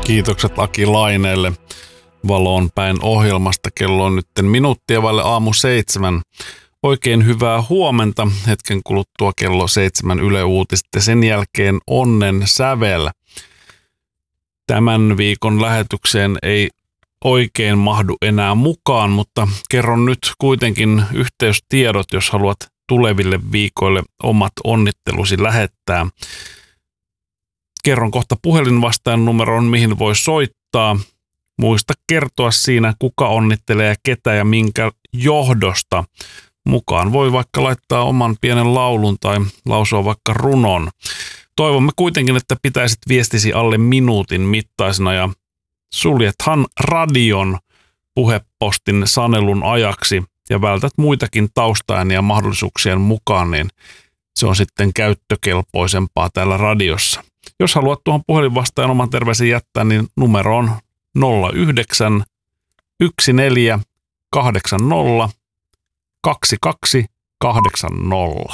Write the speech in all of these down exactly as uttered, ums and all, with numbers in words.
Kiitokset Aki Laineelle Valoon päin ohjelmasta. Kello on nyt minuuttia vaille aamu seitsemän. Oikein hyvää huomenta. Hetken kuluttua kello seitsemän Yle Uutiset ja sen jälkeen Onnen sävel. Tämän viikon lähetykseen ei oikein mahdu enää mukaan, mutta kerron nyt kuitenkin yhteystiedot, jos haluat tuleville viikoille omat onnittelusi lähettää. Kerron kohta puhelinvastaajan numeron, mihin voi soittaa. Muista kertoa siinä, kuka onnittelee ketä ja minkä johdosta. Mukaan voi vaikka laittaa oman pienen laulun tai lausua vaikka runon. Toivomme kuitenkin, että pitäisit viestisi alle minuutin mittaisena ja suljethan radion puhepostin sanelun ajaksi ja vältät muitakin taustaääniä mahdollisuuksien mukaan, niin se on sitten käyttökelpoisempaa täällä radiossa. Jos haluat tuohon puhelinvastaajan oman terveisen jättää, niin numero on nolla yhdeksän yksi neljä kahdeksan nolla kaksi kaksi kahdeksan nolla.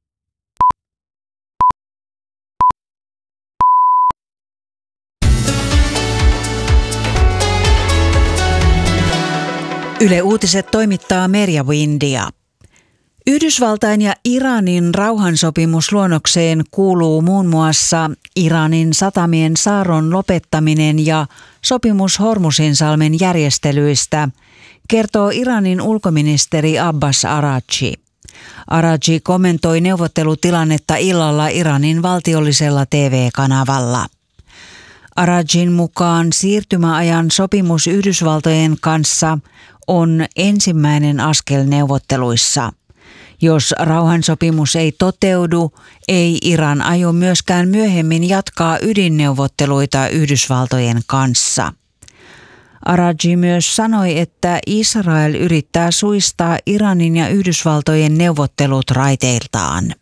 Yle Uutiset toimittaa Merja Windia. Yhdysvaltain ja Iranin rauhansopimusluonnokseen kuuluu muun muassa Iranin satamien saarron lopettaminen ja sopimus Hormuzinsalmen järjestelyistä, kertoo Iranin ulkoministeri Abbas Araghchi. Araghchi kommentoi neuvottelutilannetta illalla Iranin valtiollisella T V-kanavalla. Araghchin mukaan siirtymäajan sopimus Yhdysvaltojen kanssa on ensimmäinen askel neuvotteluissa. Jos rauhansopimus ei toteudu, ei Iran aio myöskään myöhemmin jatkaa ydinneuvotteluita Yhdysvaltojen kanssa. Araghchi myös sanoi, että Israel yrittää suistaa Iranin ja Yhdysvaltojen neuvottelut raiteiltaan.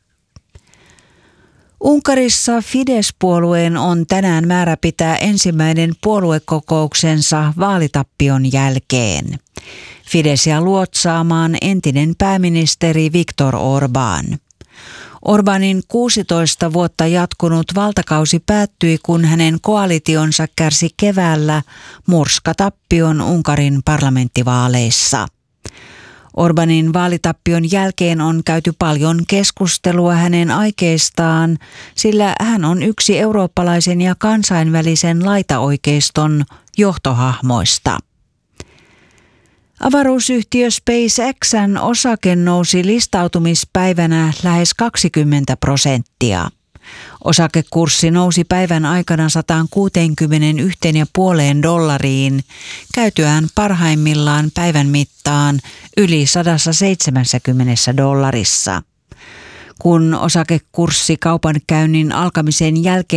Unkarissa Fidesz-puolueen on tänään määrä pitää ensimmäinen puoluekokouksensa vaalitappion jälkeen. Fideszia luotsaamaan entinen pääministeri Viktor Orbán. Orbánin kuusitoista vuotta jatkunut valtakausi päättyi, kun hänen koalitionsa kärsi keväällä murskatappion Unkarin parlamenttivaaleissa. Orbánin vaalitappion jälkeen on käyty paljon keskustelua hänen aikeistaan, sillä hän on yksi eurooppalaisen ja kansainvälisen laitaoikeiston johtohahmoista. Avaruusyhtiö SpaceXn osake nousi listautumispäivänä lähes kaksikymmentä prosenttia. Osakekurssi nousi päivän aikana sata kuusikymmentäyksi pilkku viisi dollariin, käytyään parhaimmillaan päivän mittaan yli sata seitsemänkymmentä dollarissa. Kun osakekurssi kaupankäynnin alkamisen jälkeen